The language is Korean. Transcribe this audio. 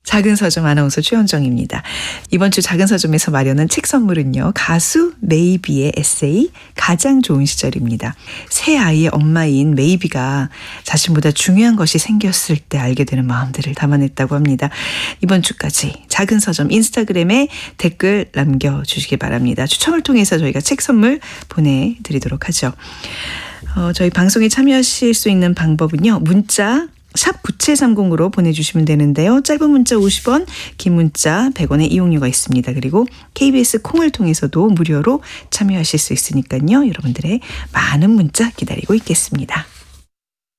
작은 서점 아나운서 최현정입니다. 이번 주 작은 서점에서 마련한 책 선물은요. 가수 메이비의 에세이 가장 좋은 시절입니다. 새 아이의 엄마인 메이비가 자신보다 중요한 것이 생겼을 때 알게 되는 마음들을 담아냈다고 합니다. 이번 주까지 작은 서점 인스타그램에 댓글 남겨주시기 바랍니다. 추첨을 통해서 저희가 책 선물 보내드리도록 하죠. 저희 방송에 참여하실 수 있는 방법은요. 문자 샵 9730으로 보내주시면 되는데요. 짧은 문자 50원, 긴 문자 100원의 이용료가 있습니다. 그리고 KBS 콩을 통해서도 무료로 참여하실 수 있으니까요. 여러분들의 많은 문자 기다리고 있겠습니다.